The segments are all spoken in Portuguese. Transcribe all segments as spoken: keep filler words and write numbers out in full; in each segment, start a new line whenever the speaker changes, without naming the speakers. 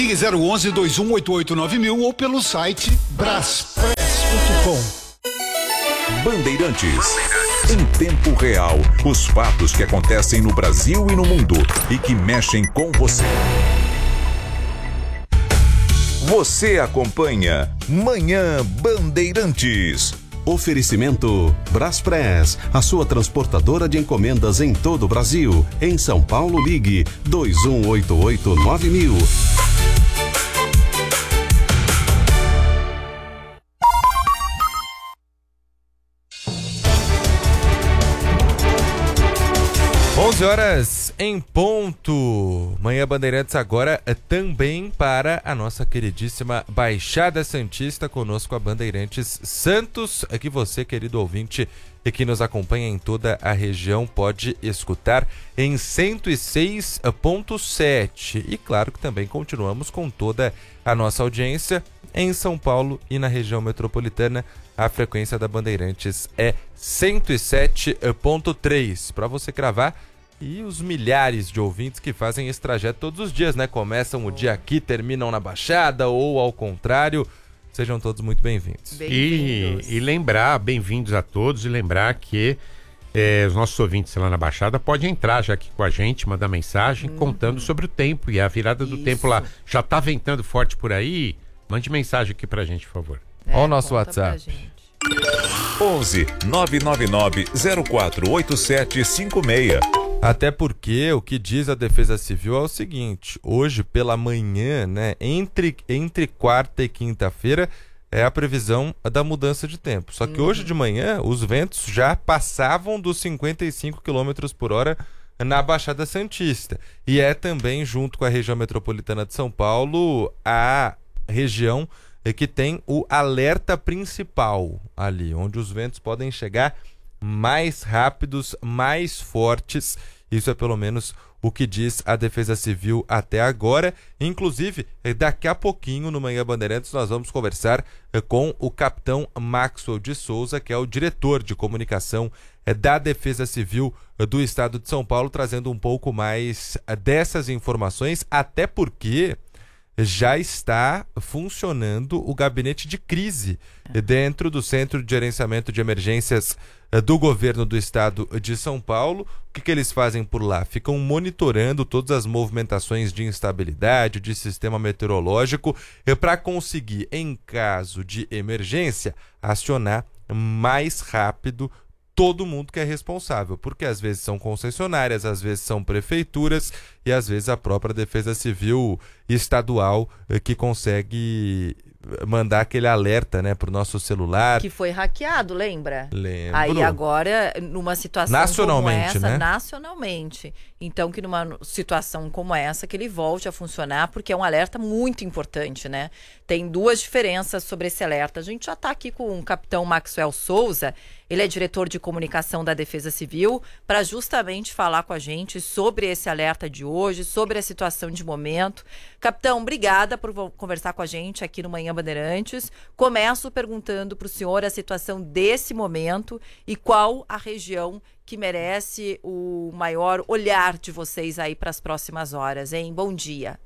Ligue zero onze, dois um oito oito nove mil ou pelo site braspress ponto com.
Bandeirantes. Em tempo real, os fatos que acontecem no Brasil e no mundo e que mexem com você. Você acompanha Manhã Bandeirantes.
Oferecimento Braspress, a sua transportadora de encomendas em todo o Brasil. Em São Paulo, ligue dois um oito oito nove mil.
onze horas em ponto. Manhã Bandeirantes agora é também para a nossa queridíssima Baixada Santista, conosco a Bandeirantes Santos, que você, querido ouvinte, e que nos acompanha em toda a região, pode escutar em cento e seis ponto sete. E claro que também continuamos com toda a nossa audiência em São Paulo e na região metropolitana. A frequência da Bandeirantes é cento e sete ponto três. Para você cravar. E os milhares de ouvintes que fazem esse trajeto todos os dias, né? Começam o dia aqui, terminam na Baixada ou ao contrário. Sejam todos muito bem-vindos.
Bem-vindos. E, e lembrar, bem-vindos a todos, e lembrar que é, os nossos ouvintes lá na Baixada podem entrar já aqui com a gente, mandar mensagem, uhum. contando sobre o tempo e a virada do Isso. tempo lá. Já tá ventando forte por aí? Mande mensagem aqui pra gente, por favor.
É, Olha o nosso WhatsApp.
onze nove nove nove zero quatro oito sete cinco seis.
Até porque o que diz a Defesa Civil é o seguinte: hoje pela manhã, né, entre, entre quarta e quinta-feira, é a previsão da mudança de tempo. Só que uhum. hoje de manhã os ventos já passavam dos cinquenta e cinco quilômetros por hora na Baixada Santista. E é também, junto com a região metropolitana de São Paulo, a região que tem o alerta principal ali, onde os ventos podem chegar mais rápidos, mais fortes. Isso é pelo menos o que diz a Defesa Civil até agora. Inclusive, daqui a pouquinho no Manhã Bandeirantes nós vamos conversar com o capitão Maxwell de Souza, que é o diretor de comunicação da Defesa Civil do Estado de São Paulo, trazendo um pouco mais dessas informações, até porque já está funcionando o gabinete de crise dentro do Centro de Gerenciamento de Emergências do Governo do Estado de São Paulo. O que, que eles fazem por lá? Ficam monitorando todas as movimentações de instabilidade, de sistema meteorológico, para conseguir, em caso de emergência, acionar mais rápido todo mundo que é responsável, porque às vezes são concessionárias, às vezes são prefeituras e às vezes a própria Defesa Civil estadual que consegue mandar aquele alerta, né, pro nosso celular.
Que foi hackeado, lembra?
Lembro.
Aí agora, numa situação
nacionalmente,
como essa,
né?
nacionalmente. Então, que numa situação como essa, que ele volte a funcionar, porque é um alerta muito importante, né? Tem duas diferenças sobre esse alerta. A gente já está aqui com o capitão Maxwell Souza, ele é diretor de comunicação da Defesa Civil, para justamente falar com a gente sobre esse alerta de hoje, sobre a situação de momento. Capitão, obrigada por conversar com a gente aqui no Manhã Bandeirantes. Começo perguntando para o senhor a situação desse momento e qual a região que merece o maior olhar de vocês aí para as próximas horas, hein? Bom dia.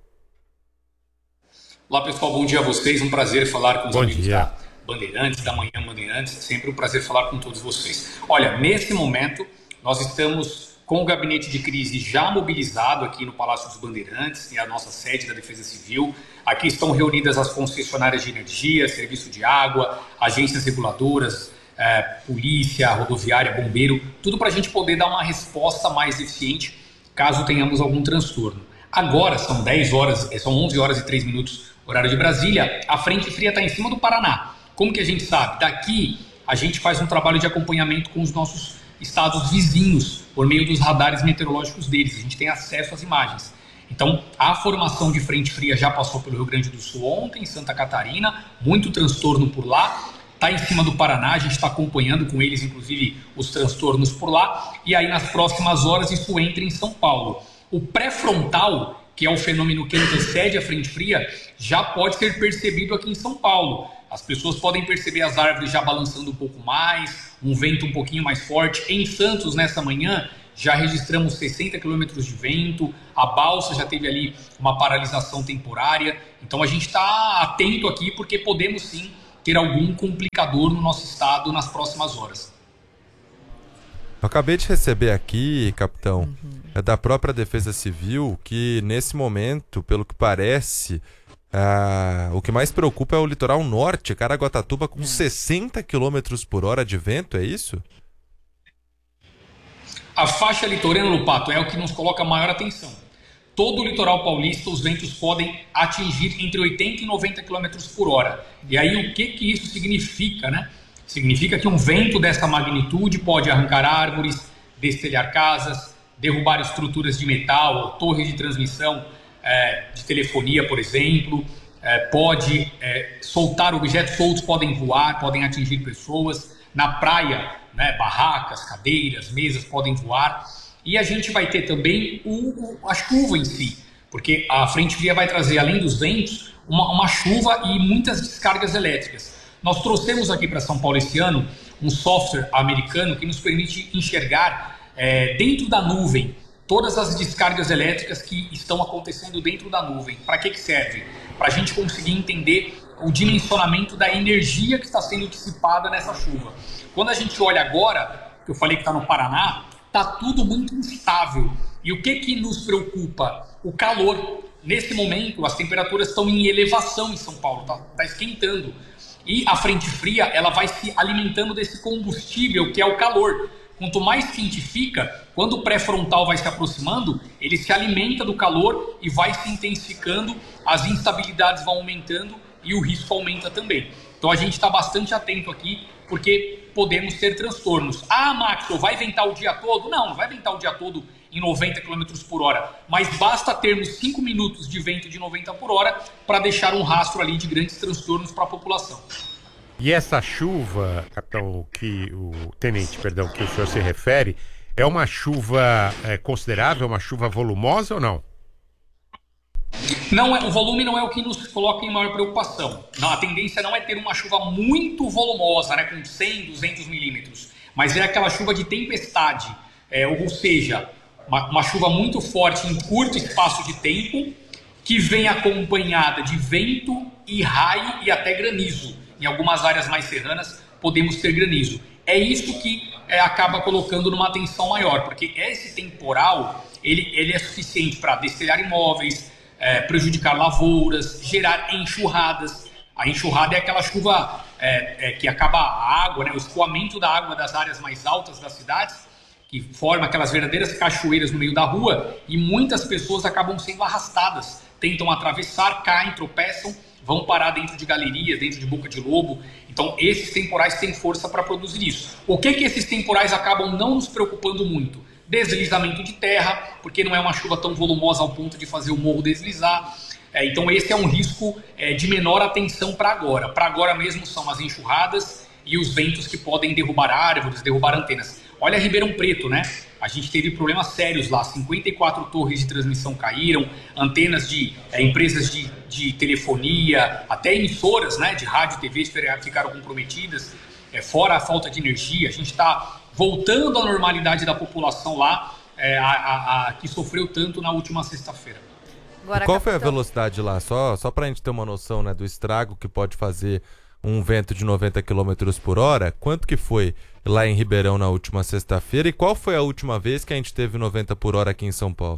Olá, pessoal. Bom dia a vocês. Um prazer falar com os
Bom
amigos
dia.
da Bandeirantes, da Manhã Bandeirantes. Sempre um prazer falar com todos vocês. Olha, nesse momento, nós estamos com o gabinete de crise já mobilizado aqui no Palácio dos Bandeirantes, que é a nossa sede da Defesa Civil. Aqui estão reunidas as concessionárias de energia, serviço de água, agências reguladoras, é, polícia, rodoviária, bombeiro, tudo para a gente poder dar uma resposta mais eficiente caso tenhamos algum transtorno. Agora são dez horas, são onze horas e três minutos, horário de Brasília, a frente fria está em cima do Paraná. Como que a gente sabe? Daqui a gente faz um trabalho de acompanhamento com os nossos estados vizinhos, por meio dos radares meteorológicos deles. A gente tem acesso às imagens. Então, a formação de frente fria já passou pelo Rio Grande do Sul ontem, em Santa Catarina, muito transtorno por lá. Está em cima do Paraná, a gente está acompanhando com eles, inclusive, os transtornos por lá. E aí, nas próximas horas, isso entra em São Paulo. O pré-frontal, que é o fenômeno que antecede a frente fria, já pode ser percebido aqui em São Paulo. As pessoas podem perceber as árvores já balançando um pouco mais, um vento um pouquinho mais forte. Em Santos, nessa manhã, já registramos sessenta quilômetros de vento, a balsa já teve ali uma paralisação temporária. Então a gente está atento aqui porque podemos sim ter algum complicador no nosso estado nas próximas horas.
Eu acabei de receber aqui, capitão, uhum. é da própria Defesa Civil, que nesse momento, pelo que parece, ah, o que mais preocupa é o litoral norte, Caraguatatuba, com é. sessenta quilômetros por hora de vento, é isso?
A faixa litorânea, Lupato, é o que nos coloca maior atenção. Todo o litoral paulista, os ventos podem atingir entre oitenta e noventa quilômetros por hora. E aí o que, que isso significa, né? Significa que um vento dessa magnitude pode arrancar árvores, destelhar casas, derrubar estruturas de metal, torres de transmissão é, de telefonia, por exemplo, é, pode é, soltar objetos soltos, podem voar, podem atingir pessoas. Na praia, né, barracas, cadeiras, mesas podem voar. E a gente vai ter também o, o, a chuva em si, porque a frente fria vai trazer, além dos ventos, uma, uma chuva e muitas descargas elétricas. Nós trouxemos aqui para São Paulo esse ano um software americano que nos permite enxergar é, dentro da nuvem todas as descargas elétricas que estão acontecendo dentro da nuvem. Para que que serve? Para a gente conseguir entender o dimensionamento da energia que está sendo dissipada nessa chuva. Quando a gente olha agora, que eu falei que está no Paraná, está tudo muito instável. E o que que nos preocupa? O calor. Nesse momento, as temperaturas estão em elevação em São Paulo, está tá esquentando. E a frente fria, ela vai se alimentando desse combustível que é o calor. Quanto mais quente fica, quando o pré-frontal vai se aproximando, ele se alimenta do calor e vai se intensificando, as instabilidades vão aumentando e o risco aumenta também. Então a gente está bastante atento aqui, porque podemos ter transtornos. Ah, Maxwell, vai ventar o dia todo? Não, não vai ventar o dia todo em noventa quilômetros por hora, mas basta termos cinco minutos de vento de noventa por hora para deixar um rastro ali de grandes transtornos para a população.
E essa chuva, capitão, que o tenente, perdão, que o senhor se refere, é uma chuva é, considerável, uma chuva volumosa ou não?
Não é, o volume não é o que nos coloca em maior preocupação. Não, a tendência não é ter uma chuva muito volumosa, né, com cem, duzentos milímetros, mas é aquela chuva de tempestade, é, ou seja, uma, uma chuva muito forte em curto espaço de tempo, que vem acompanhada de vento e raio e até granizo. Em algumas áreas mais serranas podemos ter granizo. É isso que é, acaba colocando numa atenção maior, porque esse temporal ele, ele é suficiente para destelhar imóveis, é, prejudicar lavouras, gerar enxurradas. A enxurrada é aquela chuva é, é, que acaba a água, né, o escoamento da água das áreas mais altas das cidades, que forma aquelas verdadeiras cachoeiras no meio da rua, e muitas pessoas acabam sendo arrastadas, tentam atravessar, caem, tropeçam, vão parar dentro de galerias, dentro de boca de lobo. Então esses temporais têm força para produzir isso. O que que esses temporais acabam não nos preocupando muito? Deslizamento de terra, porque não é uma chuva tão volumosa ao ponto de fazer o morro deslizar. É, então esse é um risco é, de menor atenção para agora. Para agora mesmo são as enxurradas e os ventos que podem derrubar árvores, derrubar antenas. Olha Ribeirão Preto, né? A gente teve problemas sérios lá, cinquenta e quatro torres de transmissão caíram, antenas de é, empresas de, de telefonia, até emissoras, né, de rádio e T V ficaram comprometidas, é, fora a falta de energia. A gente está voltando à normalidade da população lá, é, a, a, a, que sofreu tanto na última sexta-feira.
Agora, qual foi a velocidade lá? Só, só para a gente ter uma noção, né, do estrago que pode fazer um vento de noventa quilômetros por hora. Quanto que foi lá em Ribeirão na última sexta-feira? E qual foi a última vez que a gente teve noventa por hora aqui em São Paulo?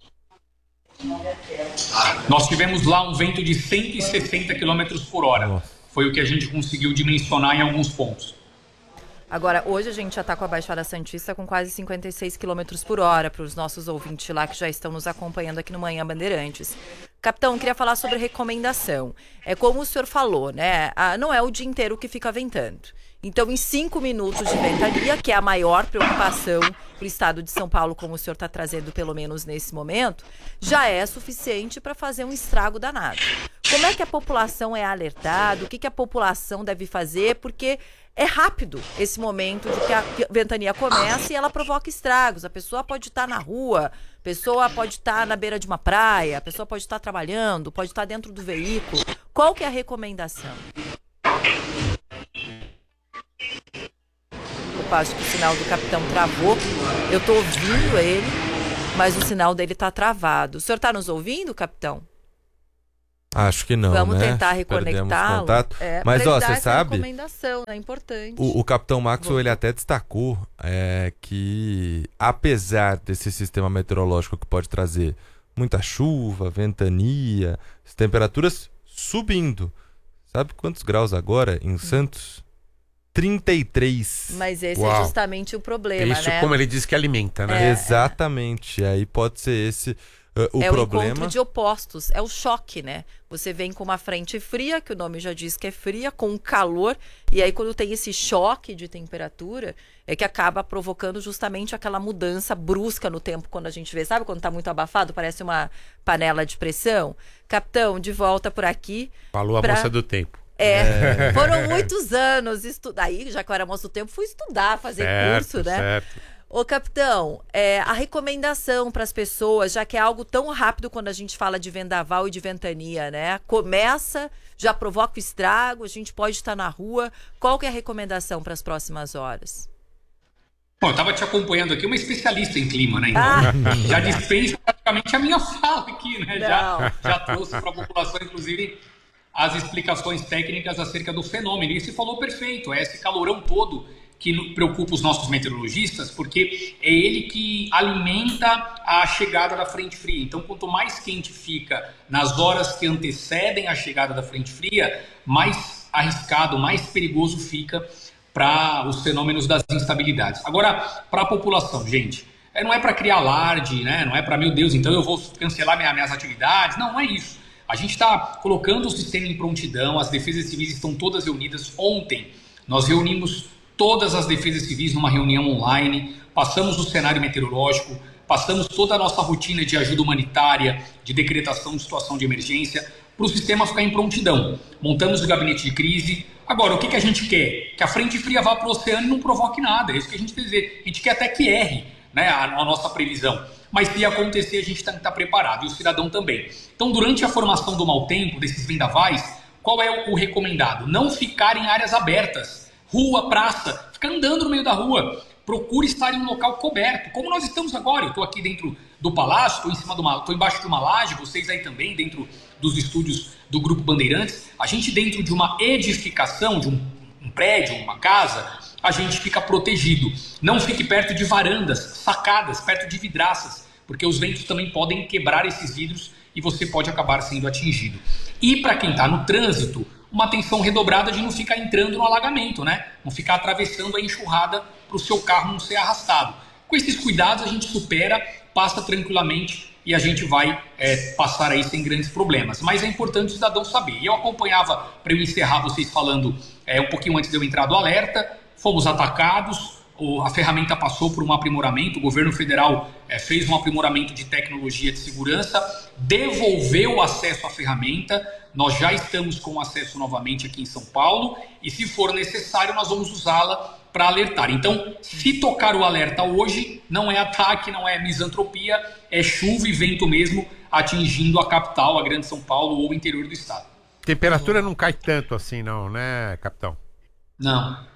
Nós tivemos lá um vento de cento e sessenta quilômetros por hora. Nossa. Foi o que a gente conseguiu dimensionar em alguns pontos.
Agora, hoje a gente já está com a Baixada Santista com quase cinquenta e seis quilômetros por hora para os nossos ouvintes lá que já estão nos acompanhando aqui no Manhã Bandeirantes. Capitão, queria falar sobre recomendação. É como o senhor falou, né? Ah, não é o dia inteiro que fica ventando. Então, em cinco minutos de ventania, que é a maior preocupação para o estado de São Paulo, como o senhor está trazendo pelo menos nesse momento, já é suficiente para fazer um estrago danado. Como é que a população é alertada? O que, que a população deve fazer? Porque é rápido esse momento de que a ventania começa e ela provoca estragos. A pessoa pode estar na rua, a pessoa pode estar na beira de uma praia, a pessoa pode estar trabalhando, pode estar dentro do veículo. Qual que é a recomendação? desculpa, acho que o sinal do capitão travou. Eu tô ouvindo ele, mas o sinal dele tá travado. O senhor tá nos ouvindo, capitão?
Acho que não,
Vamos
né?
tentar reconectá-lo.
É, mas, ó, você sabe...
recomendação, é importante.
O, o capitão Maxwell,
Vou...
ele até destacou é, que, apesar desse sistema meteorológico que pode trazer muita chuva, ventania, as temperaturas subindo. Sabe quantos graus agora em Santos? trinta e três.
Mas esse
Uau.
é justamente o problema,
Isso,
né?
como ele diz que alimenta, né?
É,
Exatamente. Aí pode ser esse uh, o
é
problema.
É o encontro de opostos, é o choque, né? Você vem com uma frente fria, que o nome já diz que é fria, com calor, e aí quando tem esse choque de temperatura, é que acaba provocando justamente aquela mudança brusca no tempo, quando a gente vê, sabe quando tá muito abafado, parece uma panela de pressão? Capitão, de volta por aqui.
Falou
pra...
a moça do tempo.
É, foram muitos anos estudar. Aí, já que eu era moça do tempo, fui estudar, fazer
certo,
curso, né?
Certo.
Ô, capitão, é, a recomendação para as pessoas, já que é algo tão rápido quando a gente fala de vendaval e de ventania, né? Começa, já provoca o estrago, a gente pode estar na rua. Qual que é a recomendação para as próximas horas?
Bom, eu estava te acompanhando aqui, uma especialista em clima, né? Então,
Ah.
já dispensa praticamente a minha fala aqui, né? Já, já trouxe para a população, inclusive, as explicações técnicas acerca do fenômeno. E você falou perfeito, é esse calorão todo que preocupa os nossos meteorologistas, porque é ele que alimenta a chegada da frente fria. Então, quanto mais quente fica nas horas que antecedem a chegada da frente fria, mais arriscado, mais perigoso fica para os fenômenos das instabilidades. Agora, para a população, gente, não é para criar alarde, né? Não é para, meu Deus, então eu vou cancelar minha, minhas atividades. Não, não é isso. A gente está colocando o sistema em prontidão, as defesas civis estão todas reunidas. Ontem, nós reunimos todas as defesas civis numa reunião online, passamos o cenário meteorológico, passamos toda a nossa rotina de ajuda humanitária, de decretação de situação de emergência, para o sistema ficar em prontidão. Montamos o gabinete de crise. Agora, o que, que a gente quer? Que a frente fria vá para o oceano e não provoque nada. É isso que a gente quer dizer. A gente quer até que erre, né, a, a nossa previsão. Mas se acontecer, a gente tem que estar preparado, e o cidadão também. Então, durante a formação do mau tempo, desses vendavais, qual é o, o recomendado? Não ficar em áreas abertas. Rua, praça, fica andando no meio da rua, procure estar em um local coberto, como nós estamos agora. Eu estou aqui dentro do palácio, estou em cima de uma, estou embaixo de uma laje, vocês aí também, dentro dos estúdios do Grupo Bandeirantes. A gente dentro de uma edificação, de um, um prédio, uma casa, a gente fica protegido. Não fique perto de varandas, sacadas, perto de vidraças, porque os ventos também podem quebrar esses vidros e você pode acabar sendo atingido. E para quem está no trânsito, uma atenção redobrada de não ficar entrando no alagamento, né? Não ficar atravessando a enxurrada para o seu carro não ser arrastado. Com esses cuidados a gente supera, passa tranquilamente e a gente vai é, passar aí sem grandes problemas. Mas é importante o cidadão saber. E eu acompanhava, para eu encerrar vocês falando é, um pouquinho antes de eu entrar do alerta, fomos atacados, a ferramenta passou por um aprimoramento, o governo federal é, fez um aprimoramento de tecnologia de segurança, devolveu o acesso à ferramenta, nós já estamos com acesso novamente aqui em São Paulo e se for necessário nós vamos usá-la para alertar. Então, se tocar o alerta hoje, não é ataque, não é misantropia, é chuva e vento mesmo atingindo a capital, a grande São Paulo ou o interior do estado.
Temperatura não cai tanto assim não, né, capitão?
Não.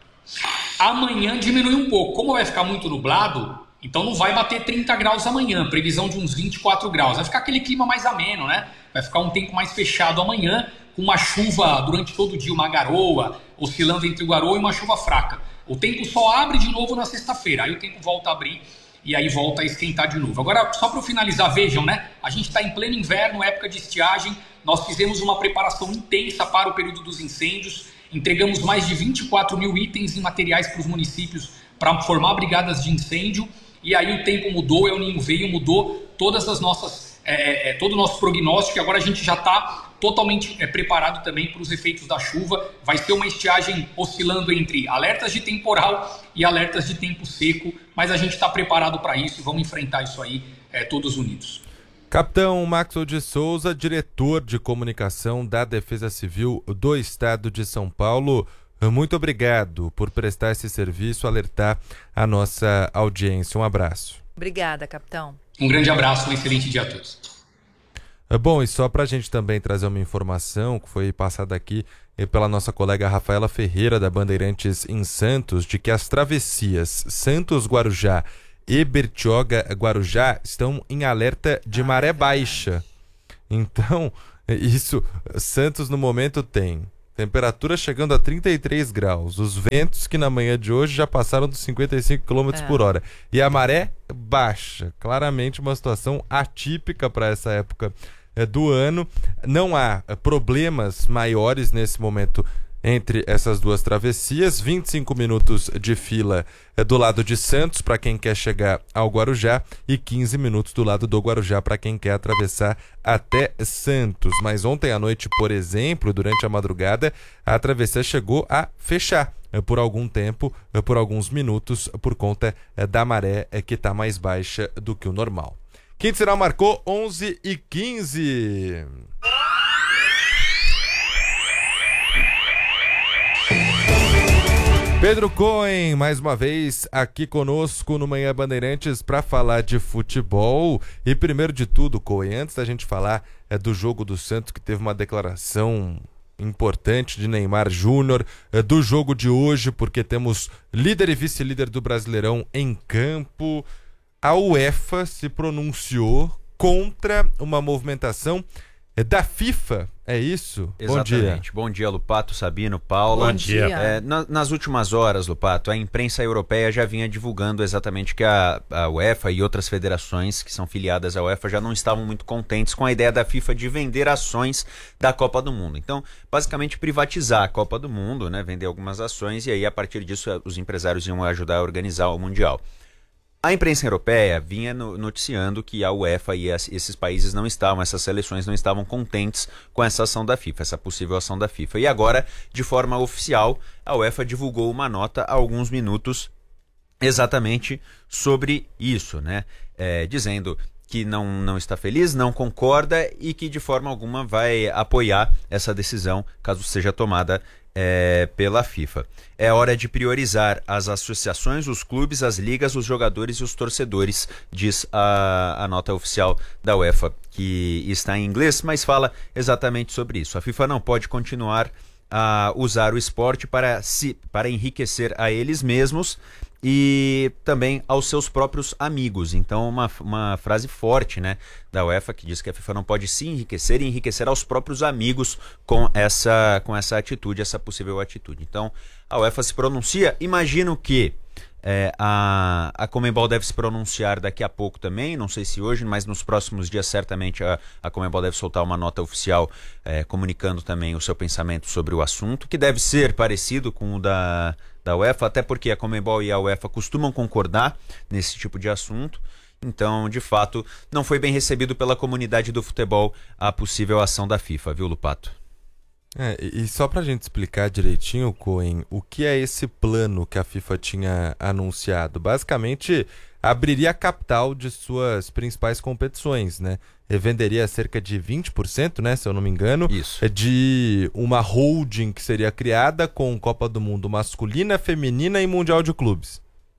Amanhã diminui um pouco. Como vai ficar muito nublado, então não vai bater trinta graus amanhã, previsão de uns vinte e quatro graus. Vai ficar aquele clima mais ameno, né? Vai ficar um tempo mais fechado amanhã, com uma chuva durante todo o dia, uma garoa, oscilando entre o garoa e uma chuva fraca. O tempo só abre de novo na sexta-feira, aí o tempo volta a abrir e aí volta a esquentar de novo. Agora, só para finalizar, vejam, né? A gente está em pleno inverno, época de estiagem, nós fizemos uma preparação intensa para o período dos incêndios, entregamos mais de vinte e quatro mil itens e materiais para os municípios para formar brigadas de incêndio, e aí o tempo mudou, El Niño veio, mudou todas as nossas, é, é, todo o nosso prognóstico, e agora a gente já está totalmente é, preparado também para os efeitos da chuva. Vai ser uma estiagem oscilando entre alertas de temporal e alertas de tempo seco, mas a gente está preparado para isso e vamos enfrentar isso aí é, todos unidos.
Capitão Maxwell de Souza, diretor de comunicação da Defesa Civil do Estado de São Paulo, muito obrigado por prestar esse serviço, alertar a nossa audiência. Um abraço.
Obrigada, capitão.
Um grande abraço, um excelente dia a todos.
Bom, e só para a gente também trazer uma informação que foi passada aqui pela nossa colega Rafaela Ferreira, da Bandeirantes em Santos, de que as travessias Santos-Guarujá e Bertioga-Guarujá estão em alerta de ah, maré baixa. Então, isso, Santos no momento tem temperatura chegando a trinta e três graus, os ventos que na manhã de hoje já passaram dos cinquenta e cinco quilômetros por hora, e a maré baixa, claramente uma situação atípica para essa época é, do ano. Não há é, problemas maiores nesse momento entre essas duas travessias, vinte e cinco minutos de fila é, do lado de Santos para quem quer chegar ao Guarujá e quinze minutos do lado do Guarujá para quem quer atravessar até Santos. Mas ontem à noite, por exemplo, durante a madrugada, a travessia chegou a fechar é, por algum tempo, é, por alguns minutos, por conta é, da maré é, que está mais baixa do que o normal. Quinto sinal marcou onze e quinze. Pedro Cohen, mais uma vez aqui conosco no Manhã Bandeirantes para falar de futebol. E primeiro de tudo, Cohen, antes da gente falar é, do jogo do Santos, que teve uma declaração importante de Neymar Júnior, é, do jogo de hoje, porque temos líder e vice-líder do Brasileirão em campo. A UEFA se pronunciou contra uma movimentação é, da FIFA. É isso?
Exatamente.
Bom dia.
Bom dia, Lupato, Sabino, Paula.
Bom dia.
É, na, nas últimas horas, Lupato, a imprensa europeia já vinha divulgando exatamente que a, a UEFA e outras federações que são filiadas à UEFA já não estavam muito contentes com a ideia da FIFA de vender ações da Copa do Mundo. Então, basicamente, privatizar a Copa do Mundo, né, vender algumas ações, e aí, a partir disso, os empresários iam ajudar a organizar o Mundial. A imprensa europeia vinha no, noticiando que a UEFA e as, esses países não estavam, essas seleções não estavam contentes com essa ação da FIFA, essa possível ação da FIFA. E agora, de forma oficial, a UEFA divulgou uma nota há alguns minutos exatamente sobre isso, né? É, dizendo que não, não está feliz, não concorda e que de forma alguma vai apoiar essa decisão, caso seja tomada É, pela FIFA. É hora de priorizar as associações, os clubes, as ligas, os jogadores e os torcedores, diz a, a nota oficial da UEFA, que está em inglês, mas fala exatamente sobre isso. A FIFA não pode continuar a usar o esporte para, se, para enriquecer a eles mesmos e também aos seus próprios amigos. Então, uma, uma frase forte, né, da UEFA, que diz que a FIFA não pode se enriquecer e enriquecer aos próprios amigos com essa, com essa atitude, essa possível atitude. Então, a UEFA se pronuncia. Imagino que é, a, a Conmebol deve se pronunciar daqui a pouco também, não sei se hoje, mas nos próximos dias certamente a, a Conmebol deve soltar uma nota oficial é, comunicando também o seu pensamento sobre o assunto, que deve ser parecido com o da... da UEFA, até porque a Conmebol e a UEFA costumam concordar nesse tipo de assunto. Então, de fato, não foi bem recebido pela comunidade do futebol a possível ação da FIFA, viu, Lupato?
É, e só pra gente explicar direitinho, Cohen, o que é esse plano que a FIFA tinha anunciado? Basicamente, abriria a capital de suas principais competições, né? Venderia cerca de vinte por cento, né, se eu não me engano,
Isso.
de uma holding que seria criada com Copa do Mundo masculina, feminina e Mundial de Clubes.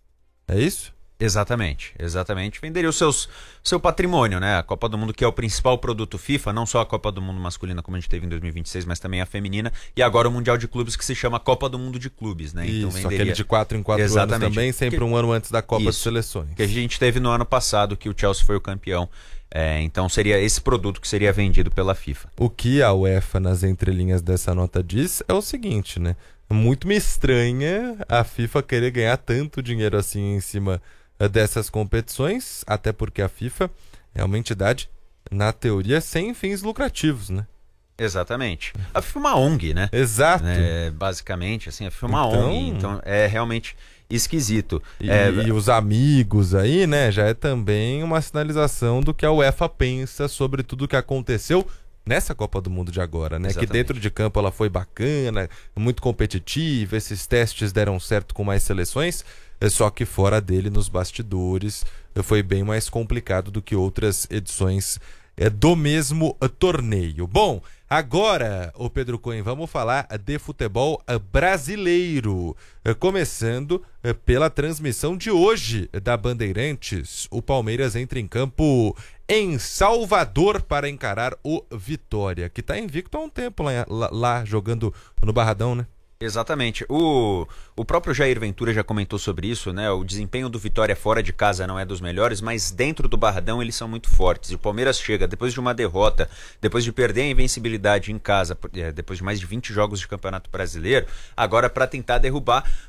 É isso?
Exatamente, exatamente. Venderia o seus, seu patrimônio, né? A Copa do Mundo, que é o principal produto FIFA, não só a Copa do Mundo masculina, como a gente teve em dois mil e vinte e seis, mas também a feminina, e agora o Mundial de Clubes, que se chama Copa do Mundo de Clubes, né?
Isso,
então venderia...
aquele de quatro em quatro
Exatamente.
anos também, sempre
que...
um ano antes da Copa
Isso.
de Seleções.
Que a gente teve no ano passado, que o Chelsea foi o campeão. É, então seria esse produto que seria vendido pela FIFA.
O que a UEFA, nas entrelinhas dessa nota, diz é o seguinte, né? Muito me estranha a FIFA querer ganhar tanto dinheiro assim em cima dessas competições, até porque a FIFA é uma entidade, na teoria, sem fins lucrativos, né?
Exatamente. A FIFA é uma O N G, né?
Exato.
É, basicamente, assim, a FIFA é uma
então...
O N G, então é realmente esquisito.
E,
é...
e os amigos aí, né, já é também uma sinalização do que a UEFA pensa sobre tudo o que aconteceu nessa Copa do Mundo de agora, né?
Exatamente.
Que dentro de campo ela foi bacana, muito competitiva, esses testes deram certo com mais seleções, só que fora dele, nos bastidores, foi bem mais complicado do que outras edições do mesmo torneio. Bom, agora, o Pedro Cohen, vamos falar de futebol brasileiro, começando pela transmissão de hoje da Bandeirantes. O Palmeiras entra em campo em Salvador para encarar o Vitória, que está invicto há um tempo lá, lá, lá jogando no Barradão, né?
Exatamente. O, o próprio Jair Ventura já comentou sobre isso, né? O desempenho do Vitória fora de casa não é dos melhores, mas dentro do Barradão eles são muito fortes. E o Palmeiras chega, depois de uma derrota, depois de perder a invencibilidade em casa, depois de mais de vinte jogos de Campeonato Brasileiro, agora para tentar derrubar